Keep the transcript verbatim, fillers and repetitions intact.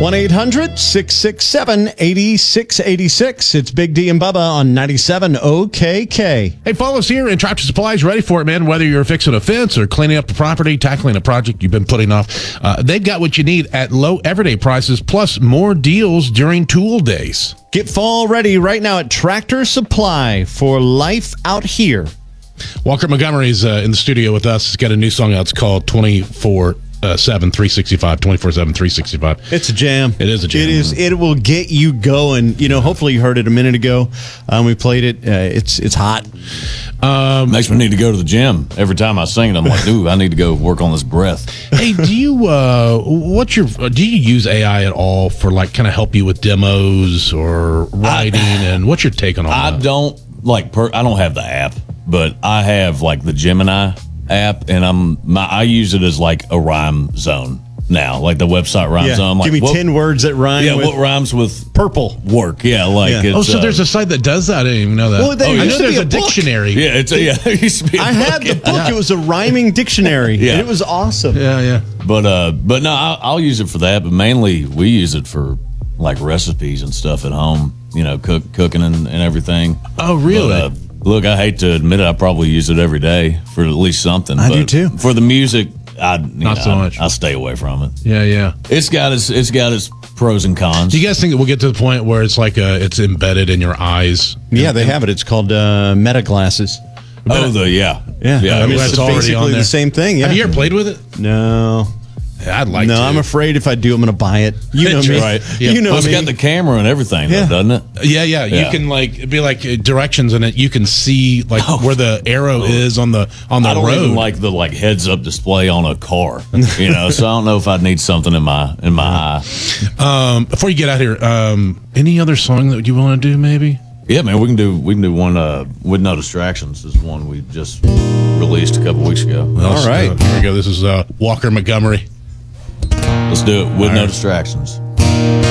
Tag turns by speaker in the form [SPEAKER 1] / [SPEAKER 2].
[SPEAKER 1] one eight hundred six six seven eight six eight six. It's Big D and Bubba on ninety-seven O K K.
[SPEAKER 2] Hey, follow us here, and Tractor Supply is ready for it, man. Whether you're fixing a fence or cleaning up the property, tackling a project you've been putting off, uh, they've got what you need at low everyday prices, plus more deals during tool days.
[SPEAKER 1] Get fall ready right now at Tractor Supply for life out here.
[SPEAKER 2] Walker Montgomery's uh, in the studio with us. He's got a new song out. It's called twenty-four seven three sixty-five. twenty-four seven three sixty-five.
[SPEAKER 1] It's a jam.
[SPEAKER 2] It is a jam.
[SPEAKER 1] It is. It will get you going. You know, hopefully you heard it a minute ago. Um, we played it. Uh, it's it's hot.
[SPEAKER 3] Um, Makes me need to go to the gym. Every time I sing it, I'm like, ooh, I need to go work on this breath.
[SPEAKER 2] Hey, do you uh, what's your do you use A I at all for like kind of help you with demos or writing? I, and what's your take on all
[SPEAKER 3] I
[SPEAKER 2] that?
[SPEAKER 3] I don't like. Per, I don't have the app, but I have like the Gemini app, and I'm my I use it as like a rhyme zone now, like the website rhyme
[SPEAKER 1] yeah.
[SPEAKER 3] zone. I'm like,
[SPEAKER 1] give me
[SPEAKER 3] what,
[SPEAKER 1] ten words that rhyme.
[SPEAKER 3] Yeah,
[SPEAKER 1] with
[SPEAKER 3] what rhymes with
[SPEAKER 1] purple
[SPEAKER 3] work? Yeah, like
[SPEAKER 1] yeah.
[SPEAKER 3] It's,
[SPEAKER 2] oh, so
[SPEAKER 3] uh,
[SPEAKER 2] there's a site that does that. I didn't even know that.
[SPEAKER 1] Well, there
[SPEAKER 2] oh, I
[SPEAKER 1] used
[SPEAKER 2] know
[SPEAKER 1] to
[SPEAKER 2] there's
[SPEAKER 1] be
[SPEAKER 2] a,
[SPEAKER 1] a book.
[SPEAKER 2] dictionary.
[SPEAKER 3] Yeah, it's a, yeah. There used to be. A
[SPEAKER 1] I
[SPEAKER 3] book.
[SPEAKER 1] had the book.
[SPEAKER 2] Yeah.
[SPEAKER 1] It was a rhyming dictionary.
[SPEAKER 3] Yeah.
[SPEAKER 1] And it was awesome.
[SPEAKER 2] Yeah, yeah.
[SPEAKER 3] But uh, but no, I'll, I'll use it for that. But mainly, we use it for like recipes and stuff at home. You know, cook cooking and, and everything.
[SPEAKER 2] Oh, really?
[SPEAKER 3] But, uh, look, I hate to admit it. I probably use it every day for at least something.
[SPEAKER 1] I
[SPEAKER 3] but
[SPEAKER 1] do too.
[SPEAKER 3] For the music, I you
[SPEAKER 2] Not
[SPEAKER 3] know,
[SPEAKER 2] so
[SPEAKER 3] I,
[SPEAKER 2] much.
[SPEAKER 3] I stay away from it.
[SPEAKER 2] Yeah, yeah.
[SPEAKER 3] It's got its it's got its pros and cons.
[SPEAKER 2] Do you guys think that we'll get to the point where it's like uh, it's embedded in your eyes?
[SPEAKER 1] Yeah, they have it. It's called uh, Meta Glasses.
[SPEAKER 3] Oh, the yeah,
[SPEAKER 1] Yeah,
[SPEAKER 3] yeah.
[SPEAKER 1] I mean,
[SPEAKER 2] that's
[SPEAKER 1] it's
[SPEAKER 2] already
[SPEAKER 1] basically
[SPEAKER 2] on there.
[SPEAKER 1] the same thing. Yeah.
[SPEAKER 2] Have you ever played with it?
[SPEAKER 1] No.
[SPEAKER 2] Yeah, I'd like
[SPEAKER 1] no,
[SPEAKER 2] to.
[SPEAKER 1] I'm afraid if I do, I'm going to buy it. You know me.
[SPEAKER 3] right.
[SPEAKER 2] Yeah.
[SPEAKER 1] You know
[SPEAKER 3] Well, it's
[SPEAKER 1] me.
[SPEAKER 3] got the camera and everything,
[SPEAKER 1] Yeah.
[SPEAKER 3] though, doesn't it?
[SPEAKER 2] Yeah, yeah, You
[SPEAKER 3] Yeah.
[SPEAKER 2] can like it'd be like uh, directions in it. You can see like where the arrow is on the on the
[SPEAKER 3] I don't
[SPEAKER 2] road.
[SPEAKER 3] even like the like heads up display on a car, you know. So I don't know if I'd need something in my in my eye.
[SPEAKER 2] Um, before you get out here, um, any other song that you want to do? Maybe.
[SPEAKER 3] Yeah, man, we can do we can do one uh, with no distractions. Is one we just released a couple weeks ago.
[SPEAKER 1] All right.
[SPEAKER 2] Uh, here we go. This is uh, Walker Montgomery.
[SPEAKER 3] Let's do it with no distractions.